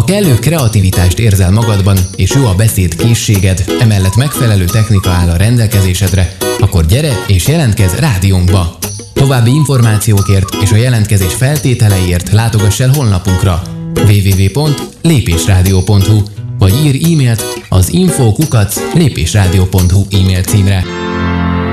kellő kreativitást érzel magadban, és jó a beszédkészséged, emellett megfelelő technika áll a rendelkezésedre, akkor gyere és jelentkezz rádiónkba! További információkért és a jelentkezés feltételeiért látogass el honlapunkra www.lépésradio.hu vagy írj e-mailt az info@lépésradio.hu e-mail címre.